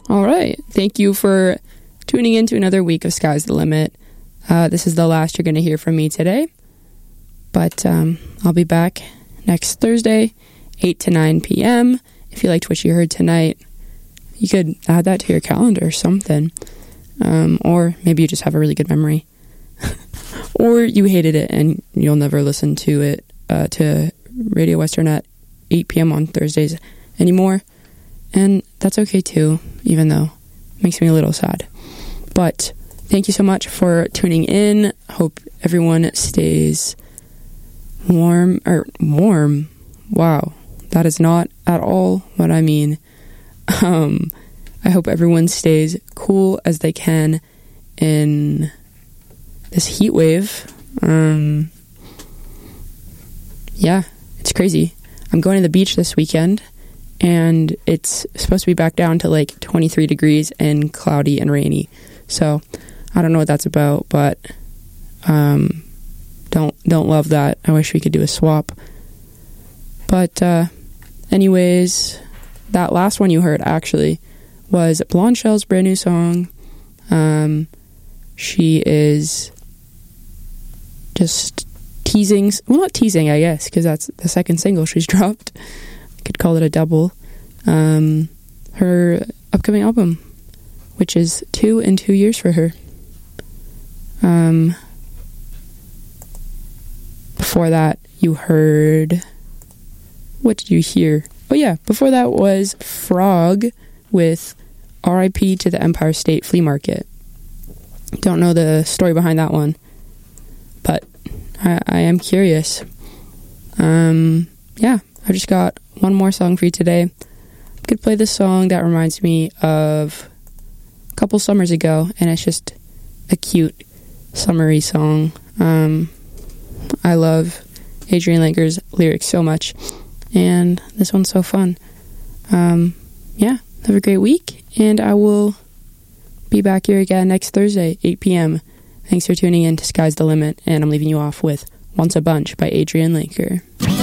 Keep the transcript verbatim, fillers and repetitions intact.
All right. Thank you for tuning in to another week of Sky's the Limit. Uh, this is the last you're going to hear from me today. But um, I'll be back next Thursday, eight to nine p.m. If you liked what you heard tonight, you could add that to your calendar or something. Um, or maybe you just have a really good memory. Or you hated it and you'll never listen to it, uh, to Radio Western at eight p.m. on Thursdays anymore. And that's okay too, even though it makes me a little sad. But thank you so much for tuning in. Hope everyone stays warm, or warm. Wow, that is not at all what I mean. Um, I hope everyone stays cool as they can in this heat wave. Um, yeah, it's crazy. I'm going to the beach this weekend, and it's supposed to be back down to like twenty-three degrees and cloudy and rainy. So I don't know what that's about, but um, don't don't love that. I wish we could do a swap. But uh, anyways, that last one you heard actually was Blonde Shell's brand new song. Um, she is just teasing, well, not teasing, I guess, because that's the second single she's dropped. I could call it a double. Um, her upcoming album, which is two in two years for her. Um, before that, you heard, what did you hear? Oh yeah, before that was Frog with R I P to the Empire State Flea Market. Don't know the story behind that one, but I, I am curious. Um, yeah, I just got one more song for you today. I could play this song that reminds me of a couple summers ago, and it's just a cute, summery song. Um, I love Adrienne Lenker's lyrics so much, and this one's so fun. Um, yeah, have a great week, and I will be back here again next Thursday, eight p.m. Thanks for tuning in to Sky's the Limit, and I'm leaving you off with Once a Bunch by Adrienne Lenker.